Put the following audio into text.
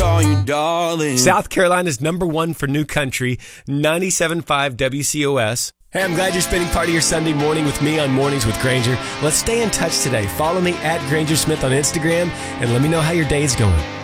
call you darling. South Carolina's #1 for new country, 97.5 WCOS. Hey, I'm glad you're spending part of your Sunday morning with me on Mornings with Granger. Let's stay in touch today. Follow me at Granger Smith on Instagram and let me know how your day is going.